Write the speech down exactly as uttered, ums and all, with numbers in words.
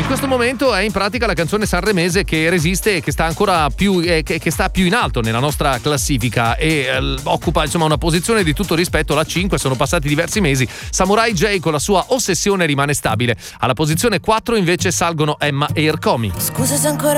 questo momento è in pratica la canzone sanremese che resiste e che sta ancora più eh, che, che sta più in alto nella nostra classifica e eh, occupa insomma una posizione di tutto rispetto, la cinque. Sono passati diversi mesi. Samurai J con la sua Ossessione rimane stabile. Alla posizione quattro invece salgono Emma e Ercomi. Scusa se ancora